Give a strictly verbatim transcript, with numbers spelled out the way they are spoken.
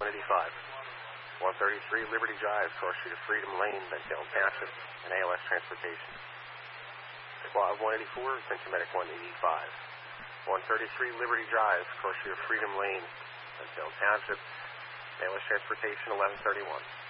eighty-five. one thirty-three Liberty Drive, cross street of Freedom Lane, Bensalem Township, and A L S Transportation. Squad one eighty-four, attention medic one eighty-five. one thirty-three Liberty Drive, cross street of Freedom Lane, Bensalem Township, A L S Transportation eleven thirty-one.